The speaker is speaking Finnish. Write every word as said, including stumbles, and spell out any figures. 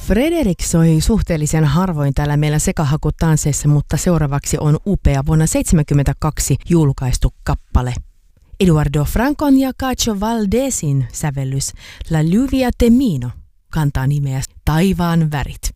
Fredrik soi suhteellisen harvoin täällä meillä sekahakutansseissa, mutta seuraavaksi on upea vuonna seitsemänkymmentäkaksi julkaistu kappale. Eduardo Francon ja Cacho Valdezin sävellys La Lluvia de Mino kantaa nimeä Taivaan värit.